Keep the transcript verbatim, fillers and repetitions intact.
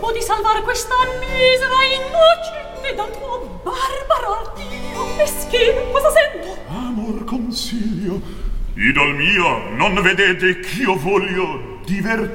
tempo di salvar questa misera innocente dal tuo barbaro ardito. Meschino, cosa sento? Amor consiglio. Idol mio, non vedete ch'io voglio divertir